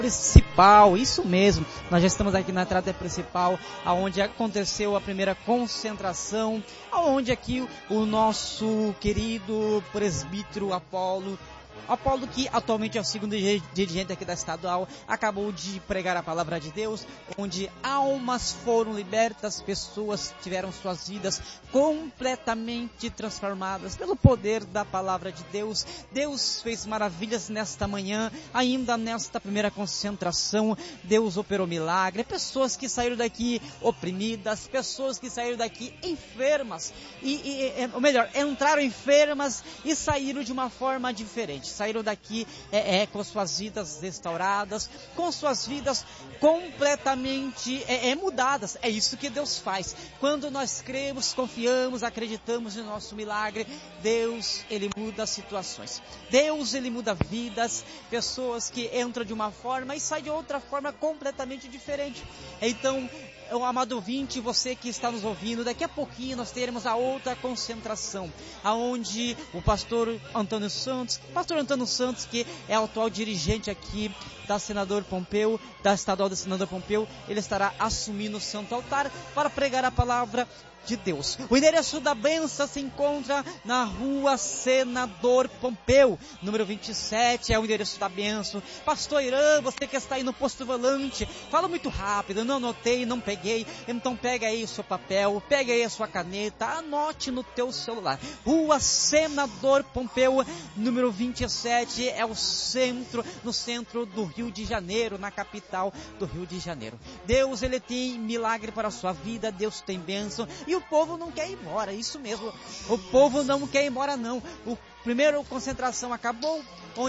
principal, isso mesmo, nós já estamos aqui na entrada principal, aonde aconteceu a primeira concentração, aonde aqui o nosso querido presbítero Apolo, que atualmente é o segundo dirigente aqui da estadual, acabou de pregar a palavra de Deus, onde almas foram libertas, pessoas tiveram suas vidas completamente transformadas pelo poder da palavra de Deus. Deus fez maravilhas nesta manhã, ainda nesta primeira concentração, Deus operou milagre, pessoas que saíram daqui oprimidas, pessoas que saíram daqui enfermas, ou melhor, entraram enfermas e saíram de uma forma diferente. Saíram daqui com suas vidas restauradas, com suas vidas completamente mudadas. É isso que Deus faz. Quando nós cremos, confiamos, acreditamos no nosso milagre, Deus, Ele muda situações. Deus, Ele muda vidas, pessoas que entram de uma forma e saem de outra forma completamente diferente. Então, amado ouvinte, você que está nos ouvindo, daqui a pouquinho nós teremos a outra concentração, aonde o pastor Antônio Santos, que é o atual dirigente aqui da Senador Pompeu, da estadual da Senador Pompeu, ele estará assumindo o santo altar para pregar a palavra de Deus. O endereço da bênção se encontra na rua Senador Pompeu, número 27, é o endereço da bênção. Pastor Irã, você que está aí no posto volante, fala muito rápido, não anotei, não peguei, então pega aí o seu papel, pega aí a sua caneta, anote no teu celular. Rua Senador Pompeu, número 27, é o centro, no centro do Rio de Janeiro, na capital do Rio de Janeiro. Deus, Ele tem milagre para a sua vida, Deus tem bênção. E o povo não quer ir embora, isso mesmo. O povo não quer ir embora, não. O primeiro concentração acabou,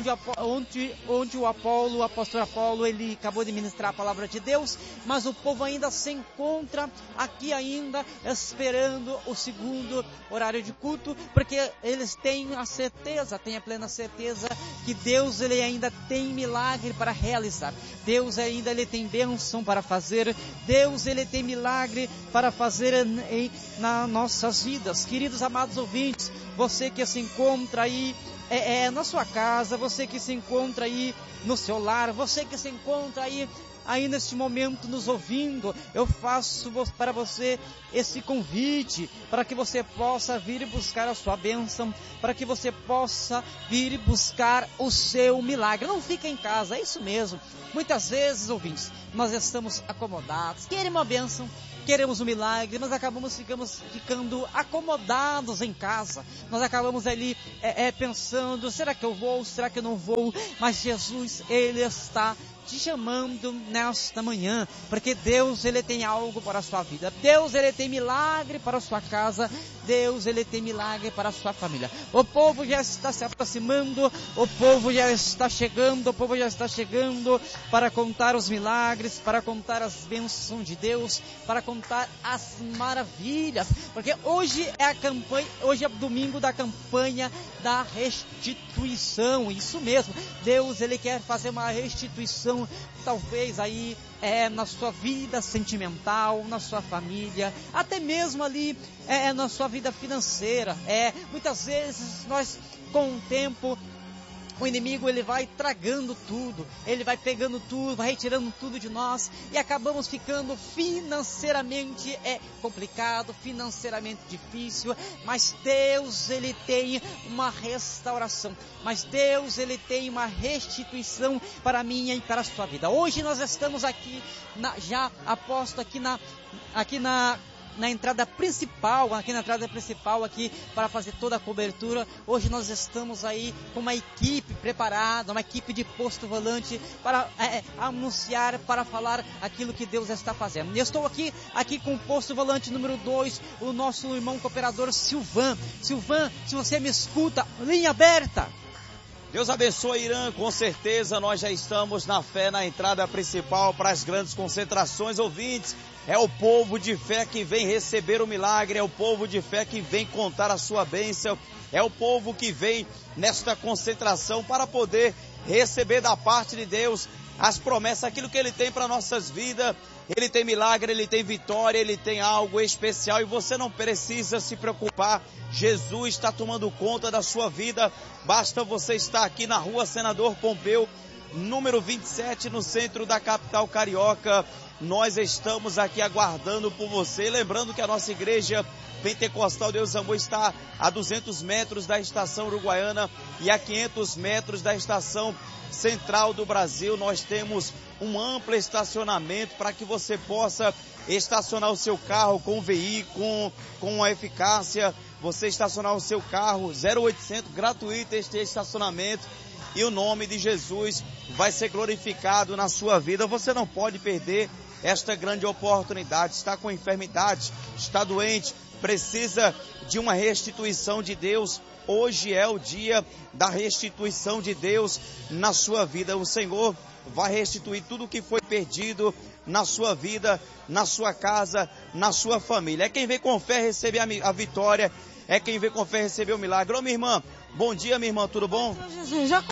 onde o apóstolo Apolo, ele acabou de ministrar a palavra de Deus, mas o povo ainda se encontra aqui ainda, esperando o segundo horário de culto, porque eles têm a plena certeza que Deus, Ele ainda tem milagre para realizar. Deus ainda, Ele tem bênção para fazer. Deus, Ele tem milagre para fazer nas nossas vidas. Queridos amados ouvintes, você que se encontra aí na sua casa, você que se encontra aí no seu lar, você que se encontra aí neste momento nos ouvindo, eu faço para você esse convite, para que você possa vir buscar a sua bênção, para que você possa vir buscar o seu milagre. Não fica em casa, é isso mesmo. Muitas vezes, ouvintes, nós estamos acomodados, queremos a bênção, queremos um milagre, mas ficamos ficando acomodados em casa. Nós acabamos ali pensando, será que eu vou, será que eu não vou? Mas Jesus, Ele está te chamando nesta manhã, porque Deus, Ele tem algo para a sua vida. Deus, Ele tem milagre para a sua casa. Deus, Ele tem milagre para a sua família. O povo já está se aproximando, o povo já está chegando para contar os milagres, para contar as bênçãos de Deus, para contar as maravilhas, porque hoje é domingo da campanha da restituição. Isso mesmo, Deus, Ele quer fazer uma restituição, talvez aí na sua vida sentimental, na sua família, até mesmo ali na sua vida financeira. Muitas vezes nós, com o tempo, o inimigo, ele vai tragando tudo, ele vai pegando tudo, vai retirando tudo de nós e acabamos ficando financeiramente complicado, financeiramente difícil, mas Deus, Ele tem uma restauração, mas Deus, Ele tem uma restituição para a minha e para a sua vida. Hoje nós estamos aqui, já aposto aqui na entrada principal, aqui para fazer toda a cobertura. Hoje nós estamos aí com uma equipe preparada, uma equipe de posto volante para anunciar, para falar aquilo que Deus está fazendo. Eu estou aqui com o posto volante número 2, o nosso irmão cooperador Silvan. Silvan, se você me escuta, linha aberta. Deus abençoe, Irã, com certeza nós já estamos na fé, na entrada principal para as grandes concentrações. Ouvintes, é o povo de fé que vem receber o milagre, é o povo de fé que vem contar a sua bênção, é o povo que vem nesta concentração para poder receber da parte de Deus as promessas, aquilo que Ele tem para nossas vidas. Ele tem milagre, Ele tem vitória, Ele tem algo especial e você não precisa se preocupar. Jesus está tomando conta da sua vida. Basta você estar aqui na rua Senador Pompeu, número 27, no centro da capital carioca. Nós estamos aqui aguardando por você. Lembrando que a nossa igreja Pentecostal Deus Amor está a 200 metros da estação Uruguaiana e a 500 metros da estação Central do Brasil. Nós temos um amplo estacionamento para que você possa estacionar o seu carro com veículo, com a eficácia. Você estacionar o seu carro 0800, gratuito este estacionamento. E o nome de Jesus vai ser glorificado na sua vida. Você não pode perder esta grande oportunidade. Está com enfermidade, está doente, precisa de uma restituição de Deus. Hoje é o dia da restituição de Deus na sua vida. O Senhor vai restituir tudo o que foi perdido na sua vida, na sua casa, na sua família. É quem vem com fé receber a vitória. É quem vem com fé receber o milagre. Ô, minha irmã, bom dia, minha irmã, tudo bom? Jesus, já...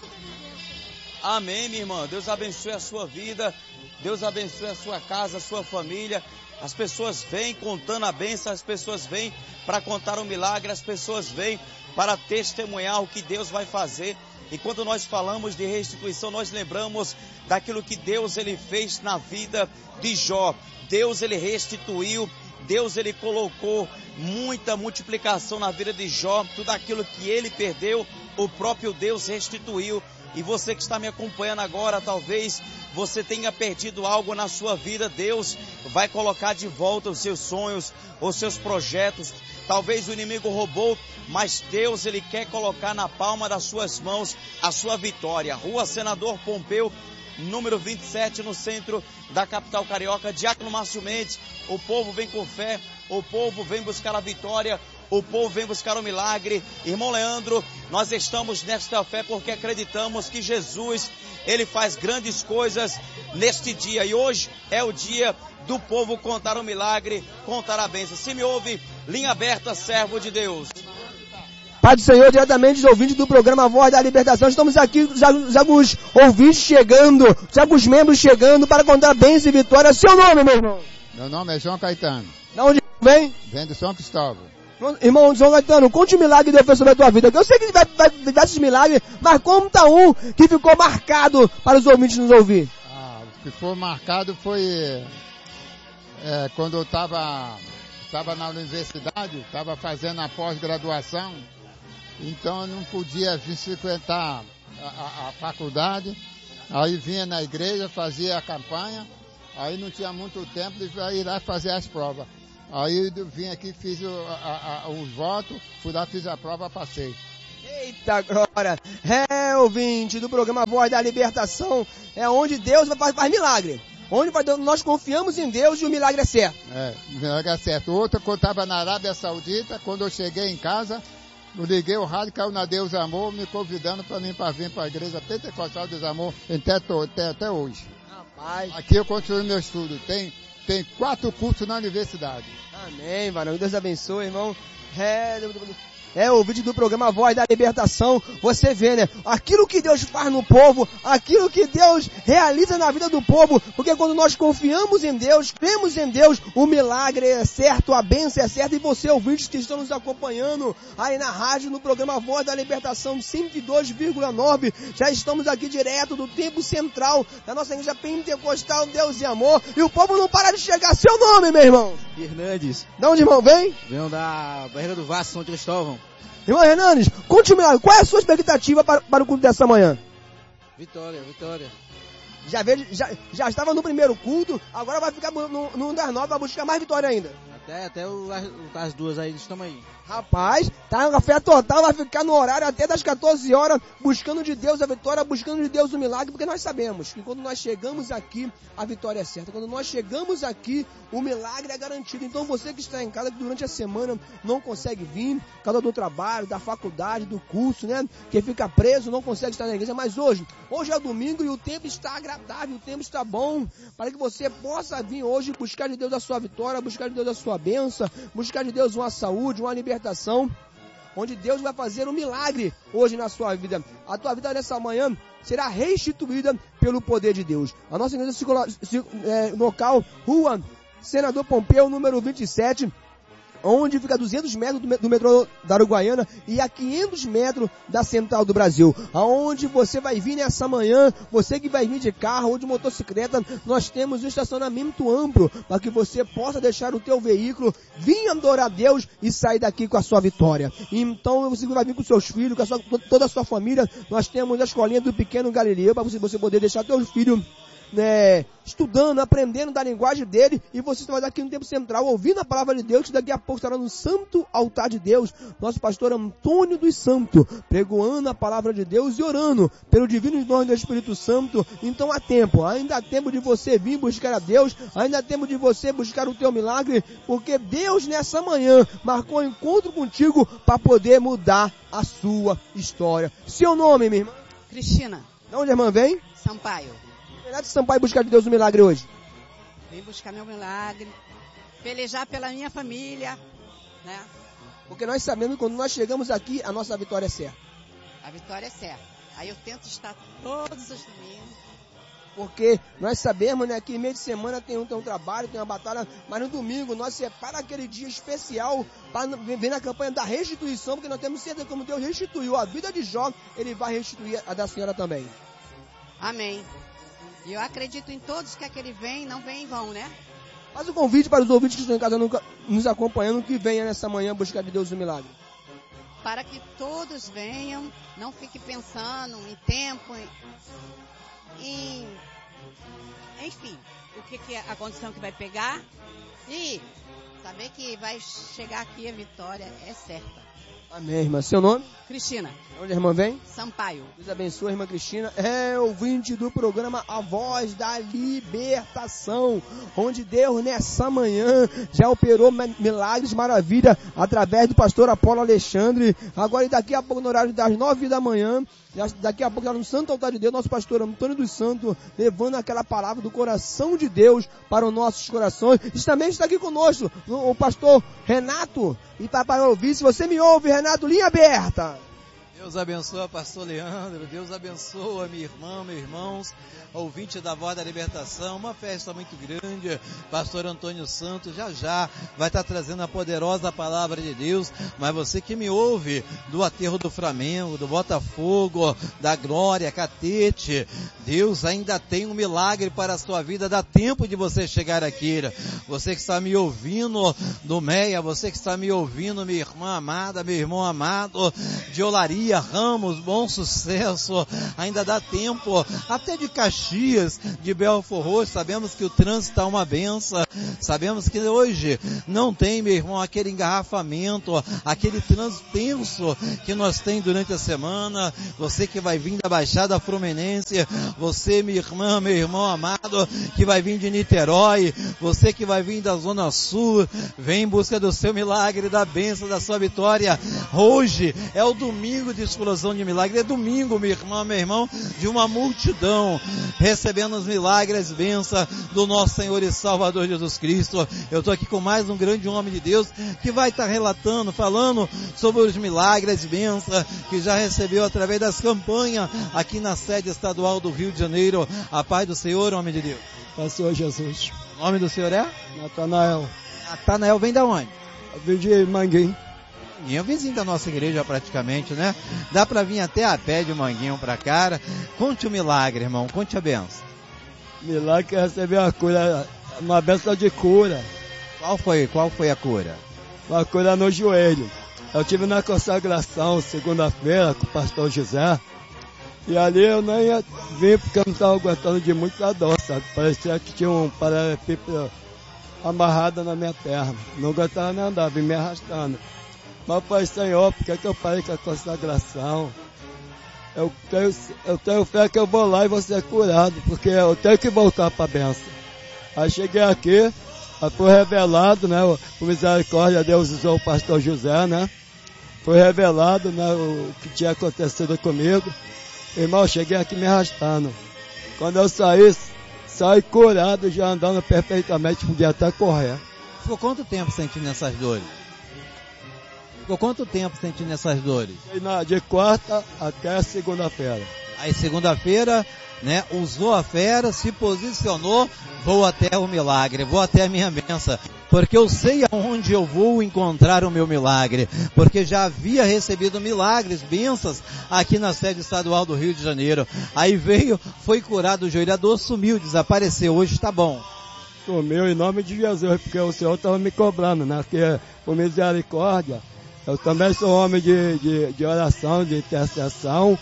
Amém, minha irmã. Deus abençoe a sua vida. Deus abençoe a sua casa, a sua família. As pessoas vêm contando a bênção, as pessoas vêm para contar o milagre, as pessoas vêm para testemunhar o que Deus vai fazer. E quando nós falamos de restituição, nós lembramos daquilo que Deus ele fez na vida de Jó. Deus ele restituiu, Deus ele colocou muita multiplicação na vida de Jó. Tudo aquilo que ele perdeu, o próprio Deus restituiu. E você que está me acompanhando agora, talvez você tenha perdido algo na sua vida. Deus vai colocar de volta os seus sonhos, os seus projetos. Talvez o inimigo roubou, mas Deus ele quer colocar na palma das suas mãos a sua vitória. Rua Senador Pompeu, número 27, no centro da capital carioca. Diácono Márcio Mendes, o povo vem com fé, o povo vem buscar a vitória, o povo vem buscar o milagre. Irmão Leandro, nós estamos nesta fé porque acreditamos que Jesus, ele faz grandes coisas neste dia. E hoje é o dia do povo contar o milagre, contar a bênção. Se me ouve, linha aberta, servo de Deus. Pai do Senhor, diretamente dos ouvintes do programa Voz da Libertação. Estamos aqui, já com os ouvintes chegando, já com os membros chegando para contar bênção e vitória. Seu nome, meu irmão? Meu nome é João Caetano. De onde vem? Vem de São Cristóvão. Irmão João Caetano, conte o milagre que Deus fez sobre a tua vida. Eu sei que vai diversos milagres, mas conta um que ficou marcado para os ouvintes nos ouvir. O que foi marcado foi quando eu estava na universidade, estava fazendo a pós-graduação, então eu não podia vir frequentar a faculdade, aí vinha na igreja, fazia a campanha, aí não tinha muito tempo de ir lá fazer as provas. Aí eu vim aqui, fiz os votos, fui lá, fiz a prova, passei. Eita glória! Ouvinte do programa Voz da Libertação, é onde Deus faz milagre. Onde nós confiamos em Deus e o milagre é certo. O milagre é certo. Outra, quando eu estava na Arábia Saudita, quando eu cheguei em casa, eu liguei o rádio, caiu na Deus Amor, me convidando para mim para vir para a igreja Pentecostal Deus Amor até hoje. Rapaz. Aqui eu continuo meu estudo. Tem 4 cursos na universidade. Amém, varão. Deus abençoe, irmão. O vídeo do programa Voz da Libertação. Você vê, né? Aquilo que Deus faz no povo, aquilo que Deus realiza na vida do povo. Porque quando nós confiamos em Deus, cremos em Deus, o milagre é certo, a bênção é certa. E você, ouvintes que estão nos acompanhando aí na rádio, no programa Voz da Libertação 102,9. Já estamos aqui direto do tempo central da nossa igreja Pentecostal Deus e Amor. E o povo não para de chegar. Seu nome, meu irmão? Hernandes. De onde, irmão? Vem? Venho da Barreira do Vasco, São Cristóvão. Irmão Hernandes, conte-me, qual é a sua expectativa para o culto dessa manhã? Vitória. Já estava no primeiro culto, agora vai ficar no das 9, vai buscar mais vitória ainda. Até as 2 aí, estamos aí. Rapaz, tá na fé total, vai ficar no horário até das 14 horas, buscando de Deus a vitória, buscando de Deus o milagre, porque nós sabemos que quando nós chegamos aqui, a vitória é certa. Quando nós chegamos aqui, o milagre é garantido. Então você que está em casa, que durante a semana não consegue vir, por causa do trabalho, da faculdade, do curso, né? Que fica preso, não consegue estar na igreja, mas hoje é domingo e o tempo está agradável, o tempo está bom, para que você possa vir hoje buscar de Deus a sua vitória, buscar de Deus a sua bênção, buscar de Deus uma saúde, uma libertação, onde Deus vai fazer um milagre hoje na sua vida. A tua vida nessa manhã será restituída pelo poder de Deus. A nossa igreja local, Rua Senador Pompeu, número 27, onde fica a 200 metros do metrô da Uruguaiana e a 500 metros da Central do Brasil. Aonde você vai vir nessa manhã, você que vai vir de carro ou de motocicleta, nós temos um estacionamento amplo para que você possa deixar o teu veículo, vir adorar a Deus e sair daqui com a sua vitória. Então você vai vir com seus filhos, com toda a sua família. Nós temos a escolinha do Pequeno Galileu para você poder deixar teus filhos estudando, aprendendo da linguagem dele, e você vai daqui no tempo central ouvindo a palavra de Deus, que daqui a pouco estará no santo altar de Deus, nosso pastor Antônio dos Santos, pregoando a palavra de Deus e orando pelo divino nome do Espírito Santo. Então há tempo, ainda há tempo de você vir buscar a Deus, ainda há tempo de você buscar o teu milagre, porque Deus nessa manhã marcou um encontro contigo para poder mudar a sua história. Seu nome, minha irmã? Cristina. De onde a irmã vem? Sampaio. De Sampaio buscar de Deus um milagre hoje. Vim buscar meu milagre, pelejar pela minha família, né? Porque nós sabemos que quando nós chegamos aqui, a nossa vitória é certa. A vitória é certa. Aí eu tento estar todos os domingos. Porque nós sabemos, né, que meio de semana tem um trabalho, tem uma batalha, mas no domingo nós separamos aquele dia especial para ver na campanha da restituição, porque nós temos certeza que como Deus restituiu a vida de Jó, Ele vai restituir a da senhora também. Amém. E eu acredito em todos que aquele vem, não vem em vão, né? Faz um convite para os ouvintes que estão em casa nos acompanhando, que venham nessa manhã buscar de Deus o milagre. Para que todos venham, não fique pensando em tempo, enfim, o que é a condição que vai pegar, e saber que vai chegar aqui a vitória é certa. Amém, irmã. Seu nome? Cristina. Onde a irmã vem? Sampaio. Deus abençoe, irmã Cristina. É ouvinte do programa A Voz da Libertação, onde Deus nessa manhã já operou milagres, maravilha, através do pastor Apolo Alexandre. Agora e daqui a pouco, no horário das 9 da manhã, daqui a pouco já no santo altar de Deus, nosso pastor Antônio dos Santos, levando aquela palavra do coração de Deus para os nossos corações. E também está aqui conosco o pastor Renato. E para ouvir, se você me ouve, Renato, linha aberta. Deus abençoa, pastor Leandro, Deus abençoa minha irmã, meus irmãos, ouvinte da Voz da Libertação, uma festa muito grande, pastor Antônio Santos já vai estar trazendo a poderosa palavra de Deus, mas você que me ouve do aterro do Flamengo, do Botafogo, da Glória, Catete, Deus ainda tem um milagre para a sua vida, dá tempo de você chegar aqui, você que está me ouvindo do Meia, você que está me ouvindo, minha irmã amada, meu irmão amado, de Olaria, Ramos, Bom Sucesso, ainda dá tempo, até de Caxias, de Belfort Roxo, sabemos que o trânsito está uma benção, sabemos que hoje não tem, meu irmão, aquele engarrafamento, aquele trânsito tenso que nós tem durante a semana, você que vai vir da Baixada Fluminense, você, minha irmã, meu irmão amado, que vai vir de Niterói, você que vai vir da Zona Sul, vem em busca do seu milagre, da bênção, da sua vitória. Hoje é o domingo de explosão de milagre, é domingo, minha irmã, meu irmão, de uma multidão recebendo os milagres, bênção do nosso Senhor e Salvador Jesus Cristo. Eu estou aqui com mais um grande homem de Deus que vai estar relatando, falando sobre os milagres, bênção que já recebeu através das campanhas aqui na sede estadual do Rio de Janeiro. A paz do Senhor, homem de Deus. Pastor Jesus. O nome do senhor é? Natanael. Natanael vem da onde? Eu vim de Manguinho. Manguinho, vizinho da nossa igreja praticamente, né? Dá pra vir até a pé de Manguinho pra cá. Conte o milagre, irmão, conte a benção. Milagre é receber a cura, uma benção de cura. Qual foi a cura? Uma cura no joelho. Eu tive na consagração segunda-feira com o pastor José. E ali eu nem ia vir porque eu não estava aguentando de muita dor, sabe? Parecia que tinha um paralelepípedo amarrado na minha perna. Não aguentava nem andar, vim me arrastando. Mas eu falei, Senhor, por que eu parei com a consagração? Eu tenho fé que eu vou lá e vou ser curado, porque eu tenho que voltar para a benção. Aí cheguei aqui, aí foi revelado, né? Por misericórdia, Deus usou o pastor José, né? Foi revelado, né, o que tinha acontecido comigo. Irmão, cheguei aqui me arrastando. Quando eu saí curado, já andando perfeitamente, podia até correr. Ficou quanto tempo sentindo essas dores? De quarta até segunda-feira. Aí segunda-feira, né, usou a fera, se posicionou, vou até o milagre, vou até a minha bênção. porque eu sei aonde eu vou encontrar o meu milagre, porque já havia recebido milagres, bênçãos aqui na sede estadual do Rio de Janeiro. Aí veio, foi curado o joelho, a dor sumiu, desapareceu, hoje está bom. Sumiu em nome de Jesus, porque o Senhor estava me cobrando, né? Que por misericórdia, eu também sou homem de oração, de intercessão,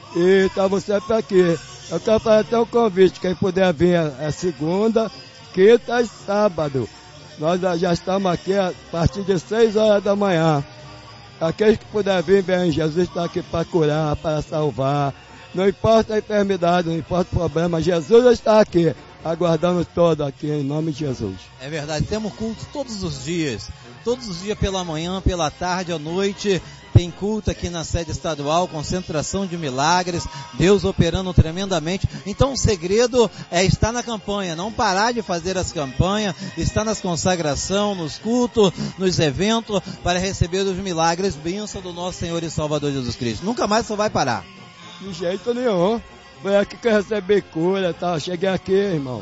e estamos sempre aqui. Eu quero fazer até um convite, quem puder vir é segunda, quinta e sábado. Nós já estamos aqui a partir de 6 horas da manhã. Aqueles que puder vir, bem, Jesus está aqui para curar, para salvar. Não importa a enfermidade, não importa o problema, Jesus está aqui, aguardando todo aqui, em nome de Jesus. É verdade, temos culto todos os dias pela manhã, pela tarde, à noite, tem culto aqui na sede estadual, concentração de milagres, Deus operando tremendamente. Então o segredo é estar na campanha, não parar de fazer as campanhas, estar nas consagrações, nos cultos, nos eventos, para receber os milagres, bênção do nosso Senhor e Salvador Jesus Cristo. Nunca mais você vai parar. De jeito nenhum. Foi aqui que eu recebi cura, tá? Cheguei aqui, irmão.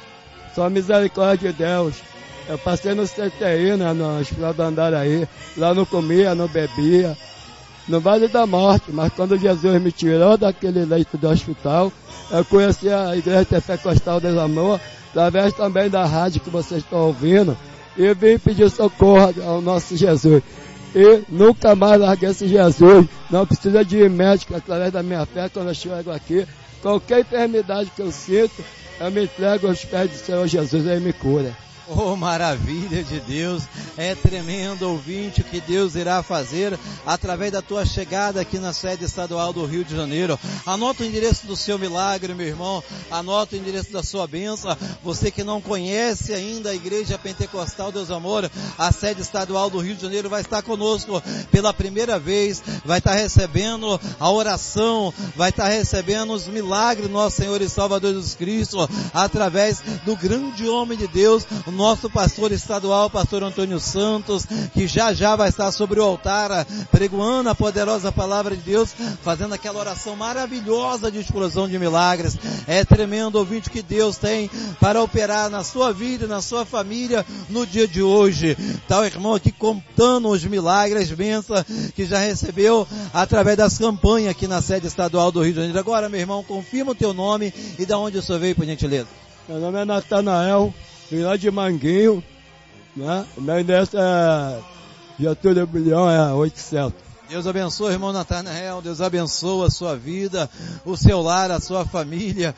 Só misericórdia de Deus. Eu passei no CTI, né, no Hospital do Andaraí. Lá não comia, não bebia. No Vale da Morte. Mas quando Jesus me tirou daquele leito do hospital, eu conheci a Igreja Pentecostal do Amor, através também da rádio que vocês estão ouvindo. E vim pedir socorro ao nosso Jesus. E nunca mais larguei esse Jesus. Não precisa de médico, através da minha fé, quando eu chego aqui. Qualquer enfermidade que eu sinto, eu me entrego aos pés do Senhor Jesus, Ele me cura. Oh, maravilha de Deus, é tremendo, ouvinte, o que Deus irá fazer através da tua chegada aqui na sede estadual do Rio de Janeiro. Anota o endereço do seu milagre, meu irmão, anota o endereço da sua bênção. Você que não conhece ainda a Igreja Pentecostal Deus Amor, a sede estadual do Rio de Janeiro vai estar conosco pela primeira vez, vai estar recebendo a oração, vai estar recebendo os milagres do nosso Senhor e Salvador Jesus Cristo, através do grande homem de Deus, o nosso pastor estadual, pastor Antônio Santos, que já vai estar sobre o altar, pregoando a poderosa palavra de Deus, fazendo aquela oração maravilhosa de explosão de milagres. É tremendo, ouvinte, que Deus tem para operar na sua vida e na sua família no dia de hoje. Tá o irmão aqui contando os milagres, bênçãos que já recebeu através das campanhas aqui na sede estadual do Rio de Janeiro. Agora, meu irmão, confirma o teu nome e da onde o senhor veio, por gentileza. Meu nome é Natanael, vim lá de Manguinho, né? O meu endereço é Getúlio Bilhão, é 800. Deus abençoe, irmão Natanael, Deus abençoe a sua vida, o seu lar, a sua família.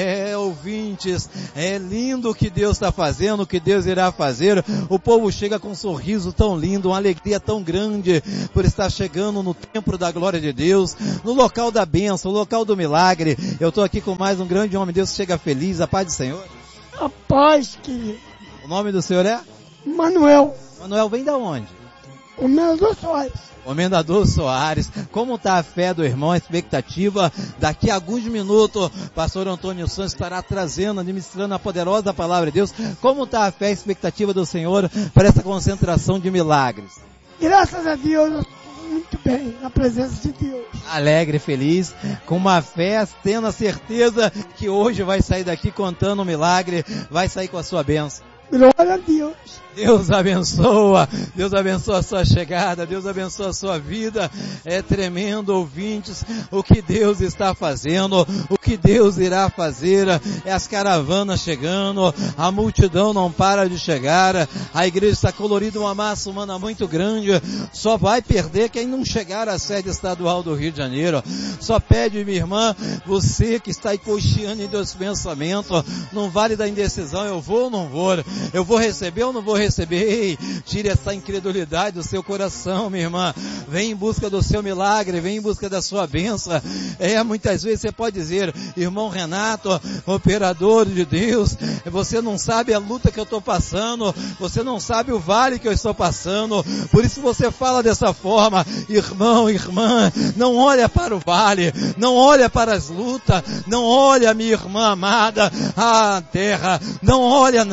Ouvintes, é lindo o que Deus está fazendo, o que Deus irá fazer. O povo chega com um sorriso tão lindo, uma alegria tão grande por estar chegando no templo da glória de Deus, no local da bênção, no local do milagre. Eu estou aqui com mais um grande homem de Deus que chega feliz. A paz do Senhor. A paz, querido. O nome do senhor é? Manuel. Manuel vem da onde? O Comendador Soares. Comendador Soares, como está a fé do irmão, a expectativa? Daqui a alguns minutos, pastor Antônio Santos estará trazendo, administrando a poderosa palavra de Deus. Como está a fé e a expectativa do Senhor para essa concentração de milagres? Graças a Deus, eu estou muito bem na presença de Deus. Alegre, feliz, com uma fé, tendo a certeza que hoje vai sair daqui contando um milagre, vai sair com a sua bênção. Glória a Deus. Deus abençoa a sua chegada, Deus abençoa a sua vida. É tremendo, ouvintes, o que Deus está fazendo, o que Deus irá fazer. É as caravanas chegando, a multidão não para de chegar, a igreja está colorida, uma massa humana muito grande. Só vai perder quem não chegar à sede estadual do Rio de Janeiro. Só pede, minha irmã, você que está aí cocheando em Deus pensamento, não vale da indecisão, eu vou ou não vou, eu vou receber ou não vou receber. Ei, tire essa incredulidade do seu coração, minha irmã. Vem em busca do seu milagre, vem em busca da sua bênção. Muitas vezes você pode dizer, irmão Renato, operador de Deus, você não sabe a luta que eu estou passando, você não sabe o vale que eu estou passando, por isso você fala dessa forma. Irmão, irmã, não olha para o vale, não olha para as lutas, não olha, minha irmã amada, a terra, não olha não,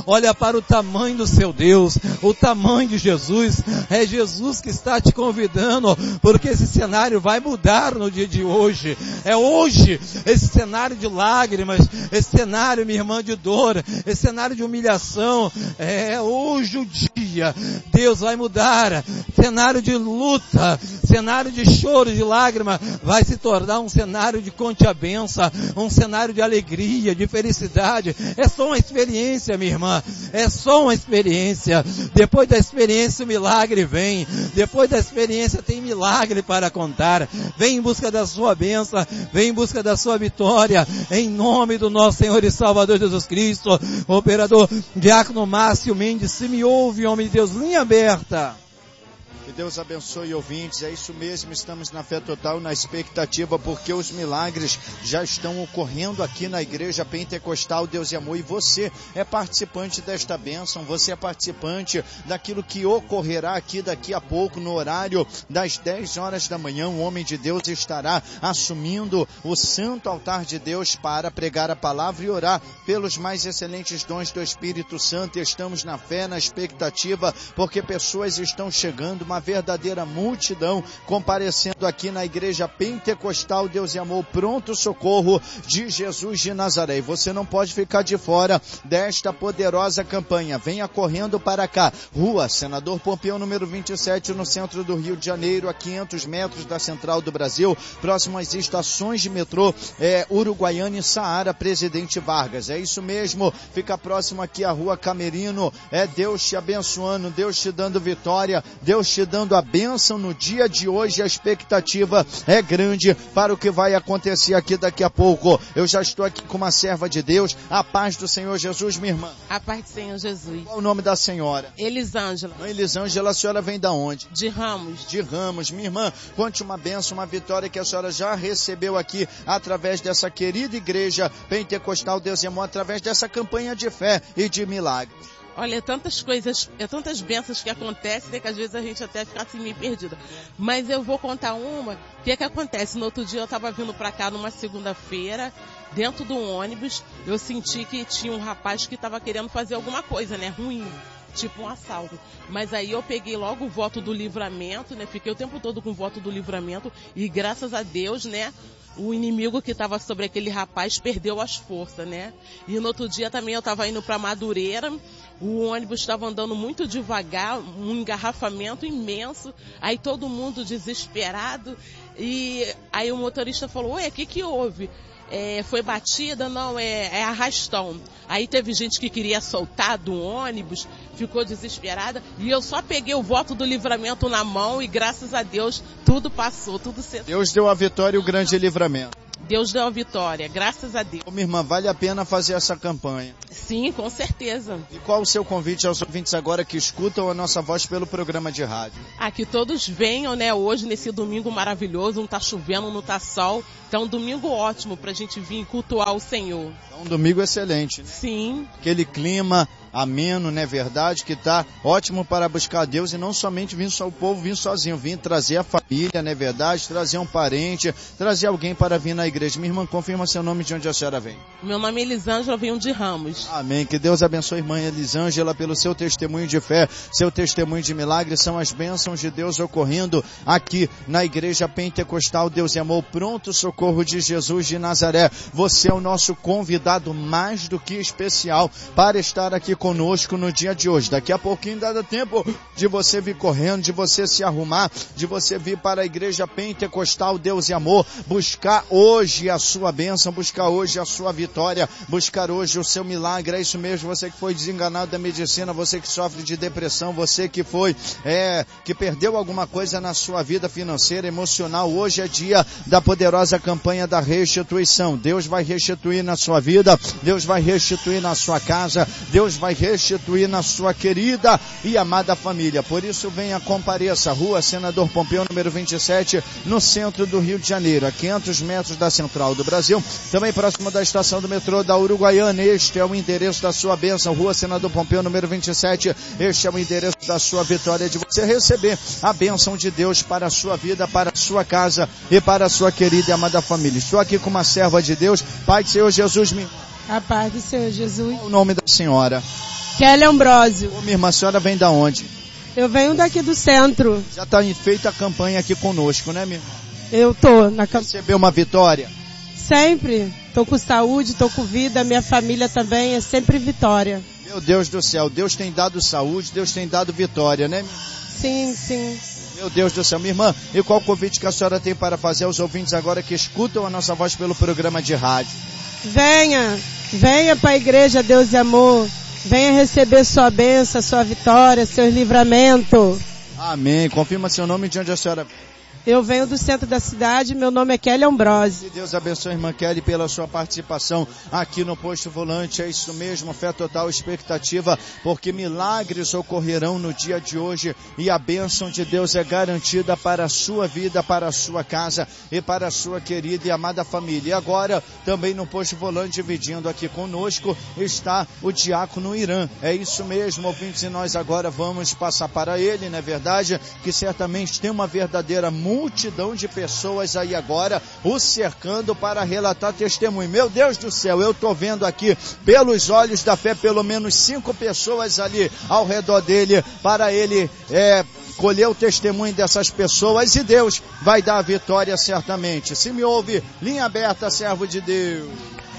olha para o tamanho do seu Deus, o tamanho de Jesus. É Jesus que está te convidando, porque esse cenário vai mudar no dia de hoje. É hoje esse cenário de lágrimas, esse cenário, minha irmã, de dor, esse cenário de humilhação. É hoje o dia. Deus vai mudar. Cenário de luta, cenário de choro, de lágrima, vai se tornar um cenário de conte a benção, um cenário de alegria, de felicidade. É só uma experiência, minha irmã. É só uma experiência. Depois da experiência o milagre vem. Depois da experiência tem milagre para contar. Vem em busca da sua bênção, vem em busca da sua vitória, em nome do nosso Senhor e Salvador Jesus Cristo. Operador Diácono Márcio Mendes, se me ouve, homem de Deus, linha aberta. Que Deus abençoe, ouvintes. É isso mesmo, estamos na fé total, na expectativa, porque os milagres já estão ocorrendo aqui na Igreja Pentecostal Deus e Amor, e você é participante desta bênção, você é participante daquilo que ocorrerá aqui daqui a pouco, no horário das 10 horas da manhã. O homem de Deus estará assumindo o santo altar de Deus para pregar a palavra e orar pelos mais excelentes dons do Espírito Santo. Estamos na fé, na expectativa, porque pessoas estão chegando, uma verdadeira multidão comparecendo aqui na Igreja Pentecostal Deus e Amor, Pronto Socorro de Jesus de Nazaré. E você não pode ficar de fora desta poderosa campanha. Venha correndo para cá. Rua Senador Pompeu, número 27, no centro do Rio de Janeiro, a 500 metros da Central do Brasil, próximo às estações de metrô Uruguaiana e Saara Presidente Vargas. É isso mesmo, fica próximo aqui a Rua Camerino. É Deus te abençoando, Deus te dando vitória, Deus te dando a bênção no dia de hoje. A expectativa é grande para o que vai acontecer aqui daqui a pouco. Eu já estou aqui com uma serva de Deus. A paz do Senhor Jesus, minha irmã. A paz do Senhor Jesus. Qual o nome da senhora? Elisângela. Elisângela, a senhora vem da onde? De Ramos. De Ramos. Minha irmã, conte uma bênção, uma vitória que a senhora já recebeu aqui através dessa querida Igreja Pentecostal Deus e Amor, através dessa campanha de fé e de milagres. Olha, tantas coisas, tantas bênçãos que acontecem, né, que às vezes a gente até fica assim meio perdida. Mas eu vou contar uma. O que acontece? No outro dia eu estava vindo para cá numa segunda-feira, dentro do ônibus, eu senti que tinha um rapaz que estava querendo fazer alguma coisa, né, ruim. Tipo um assalto. Mas aí eu peguei logo o voto do livramento, né? Fiquei o tempo todo com o voto do livramento e graças a Deus, né? O inimigo que estava sobre aquele rapaz perdeu as forças, né? E no outro dia também eu estava indo para Madureira, o ônibus estava andando muito devagar, um engarrafamento imenso, aí todo mundo desesperado, e aí o motorista falou, ué, o que houve? Foi batida? Não, é arrastão. Aí teve gente que queria soltar do ônibus, ficou desesperada, e eu só peguei o voto do livramento na mão e graças a Deus tudo passou, tudo certo. Deus deu a vitória e o grande livramento. Deus deu a vitória, graças a Deus. Minha irmã, vale a pena fazer essa campanha? Sim, com certeza. E qual o seu convite aos ouvintes agora que escutam a nossa voz pelo programa de rádio? Que todos venham, né, hoje nesse domingo maravilhoso, não tá chovendo, não tá sol, então um domingo ótimo pra gente vir cultuar o Senhor. É um domingo excelente, né? Sim. Aquele clima ameno, não é verdade? Que tá ótimo para buscar Deus e não somente vir só o povo vir sozinho, vir trazer a família, não é verdade? Trazer um parente, trazer alguém para vir na igreja. Minha irmã, confirma seu nome, de onde a senhora vem. Meu nome é Elisângela, venho de Ramos. Amém. Que Deus abençoe a irmã Elisângela pelo seu testemunho de fé, seu testemunho de milagre. São as bênçãos de Deus ocorrendo aqui na Igreja Pentecostal Deus e Amor, Pronto Socorro de Jesus de Nazaré. Você é o nosso convidado mais do que especial para estar aqui conosco no dia de hoje. Daqui a pouquinho dá tempo de você vir correndo, de você se arrumar, de você vir para a Igreja Pentecostal Deus e Amor, buscar hoje a sua bênção, buscar hoje a sua vitória, buscar hoje o seu milagre. É isso mesmo, você que foi desenganado da medicina, você que sofre de depressão, você que foi, que perdeu alguma coisa na sua vida financeira, emocional. Hoje é dia da poderosa campanha da restituição. Deus vai restituir na sua vida, Deus vai restituir na sua casa, Deus vai restituir na sua querida e amada família. Por isso venha, compareça, Rua Senador Pompeu, número 27, no centro do Rio de Janeiro, a 500 metros da Central do Brasil, também próximo da estação do metrô da Uruguaiana. Este é o endereço da sua bênção, Rua Senador Pompeu, número 27, este é o endereço da sua vitória, de você receber a bênção de Deus para a sua vida, para a sua casa e para a sua querida e amada família. Estou aqui com uma serva de Deus. Pai do Senhor Jesus, a paz do Senhor Jesus. Qual o nome da senhora? Kelly Ambrósio. Ô, minha irmã, a senhora vem da onde? Eu venho daqui do centro. Já está feita a campanha aqui conosco, né, minha irmã? Eu tô na campanha. Recebeu uma vitória? Sempre. Tô com saúde, tô com vida, minha família também, é sempre vitória. Meu Deus do céu, Deus tem dado saúde, Deus tem dado vitória, né? Sim, sim. Meu Deus do céu, minha irmã, e qual convite que a senhora tem para fazer aos ouvintes agora que escutam a nossa voz pelo programa de rádio? Venha para a igreja Deus e Amor, venha receber sua bênção, sua vitória, seu livramento. Amém, confirma seu nome e de onde a senhora... Eu venho do centro da cidade, meu nome é Kelly Ambrósio. Que Deus abençoe a irmã Kelly pela sua participação aqui no Posto Volante, é isso mesmo, fé total, expectativa, porque milagres ocorrerão no dia de hoje e a bênção de Deus é garantida para a sua vida, para a sua casa e para a sua querida e amada família. E agora, também no Posto Volante, dividindo aqui conosco, está o diácono Irã. É isso mesmo, ouvintes, e nós agora vamos passar para ele, não é verdade? Que certamente tem uma verdadeira multidão de pessoas aí agora o cercando para relatar testemunho. Meu Deus do céu, eu estou vendo aqui pelos olhos da fé pelo menos 5 pessoas ali ao redor dele para ele colher o testemunho dessas pessoas e Deus vai dar a vitória certamente. Se me ouve, linha aberta, servo de Deus.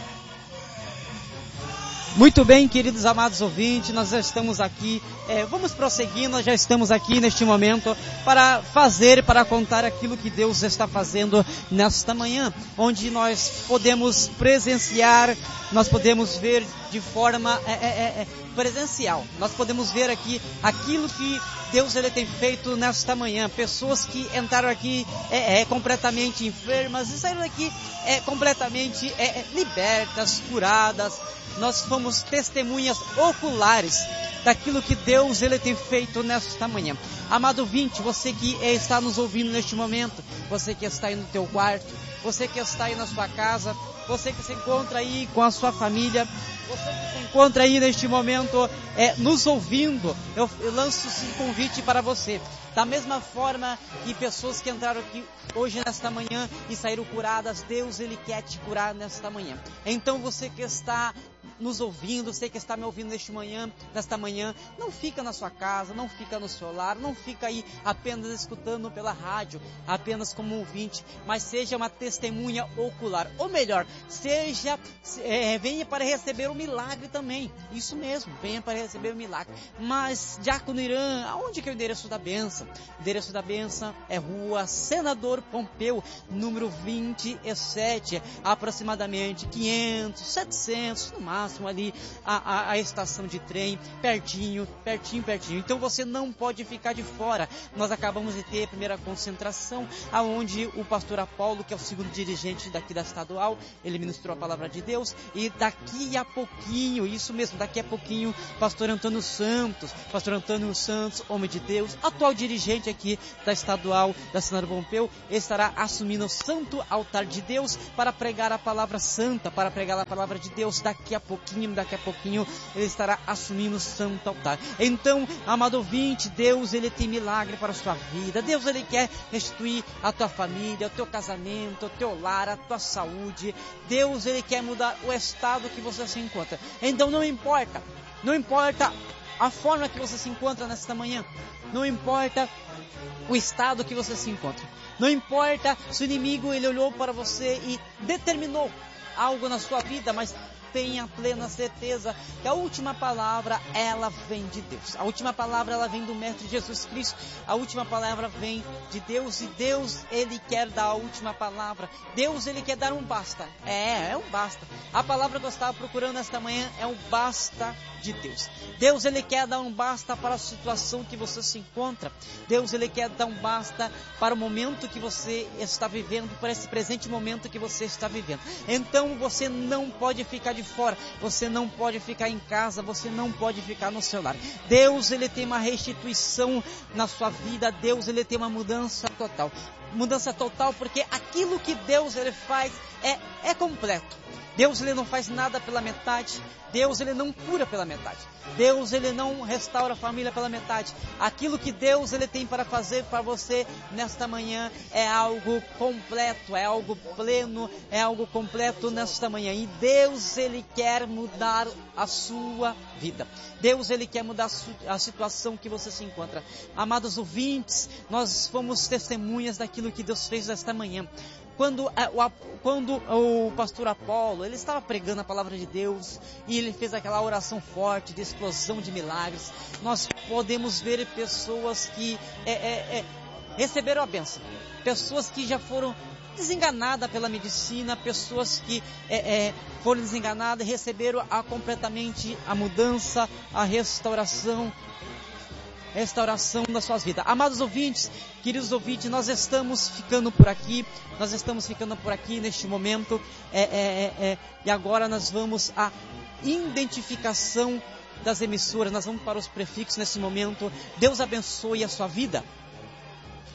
Muito bem, queridos amados ouvintes, nós já estamos aqui, vamos prosseguir, nós já estamos aqui neste momento para contar aquilo que Deus está fazendo nesta manhã, onde nós podemos presenciar, nós podemos ver de forma presencial, nós podemos ver aqui aquilo que Deus ele tem feito nesta manhã, pessoas que entraram aqui completamente enfermas e saíram daqui completamente libertas, curadas. Nós fomos testemunhas oculares daquilo que Deus ele tem feito nesta manhã. Amado ouvinte, você que está nos ouvindo neste momento, você que está aí no teu quarto, você que está aí na sua casa, você que se encontra aí com a sua família, você que se encontra aí neste momento nos ouvindo, eu lanço esse convite para você. Da mesma forma que pessoas que entraram aqui hoje nesta manhã e saíram curadas, Deus ele quer te curar nesta manhã. Então você que está nos ouvindo, você que está me ouvindo nesta manhã, não fica na sua casa, não fica no seu lar, não fica aí apenas escutando pela rádio, apenas como ouvinte, mas seja uma testemunha ocular, ou melhor, venha para receber o milagre também, isso mesmo, venha para receber o milagre. Mas, diácono Irã, aonde que é o endereço da bênção? O endereço da bênção é Rua Senador Pompeu, número 27, aproximadamente 500, 700, no máximo ali a estação de trem, pertinho. Então você não pode ficar de fora. Nós acabamos de ter a primeira concentração, aonde o pastor Apolo, que é o segundo dirigente daqui da estadual, ele ministrou a palavra de Deus, e daqui a pouquinho, isso mesmo, daqui a pouquinho, pastor Antônio Santos, homem de Deus, atual dirigente aqui da estadual da Senador Pompeu, estará assumindo o santo altar de Deus para pregar a palavra santa, para pregar a palavra de Deus. Daqui a pouquinho ele estará assumindo o santo altar. Então, amado ouvinte, Deus ele tem milagre para a sua vida. Deus ele quer restituir a tua família, o teu casamento, o teu lar, a tua saúde. Deus ele quer mudar o estado que você se encontra. Então não importa a forma que você se encontra nesta manhã, não importa o estado que você se encontra, não importa se o inimigo ele olhou para você e determinou algo na sua vida, mas tenha plena certeza que a última palavra, ela vem de Deus. A última palavra, ela vem do Mestre Jesus Cristo. A última palavra vem de Deus, e Deus, ele quer dar a última palavra. Deus, ele quer dar um basta. É um basta. A palavra que eu estava procurando esta manhã é um basta de Deus. Deus, ele quer dar um basta para a situação que você se encontra. Deus, ele quer dar um basta para o momento que você está vivendo, para esse presente momento que você está vivendo. Então, você não pode ficar de fora, você não pode ficar em casa, você não pode ficar no seu lar. Deus, ele tem uma restituição na sua vida. Deus, ele tem uma mudança total. Mudança total, porque aquilo que Deus ele faz é completo. Deus, Ele não faz nada pela metade. Deus, Ele não cura pela metade. Deus, Ele não restaura a família pela metade. Aquilo que Deus, Ele tem para fazer para você nesta manhã é algo completo, é algo pleno, é algo completo nesta manhã. E Deus, Ele quer mudar a sua vida. Deus, Ele quer mudar a situação que você se encontra. Amados ouvintes, nós fomos testemunhas daquilo que Deus fez nesta manhã. Quando o pastor Apolo, ele estava pregando a palavra de Deus e ele fez aquela oração forte de explosão de milagres, nós podemos ver pessoas que receberam a bênção, pessoas que já foram desenganadas pela medicina, pessoas que foram desenganadas e receberam completamente a mudança, a restauração das suas vidas. Amados ouvintes, queridos ouvintes, nós estamos ficando por aqui neste momento, e agora nós vamos à identificação das emissoras, nós vamos para os prefixos nesse momento. Deus abençoe a sua vida.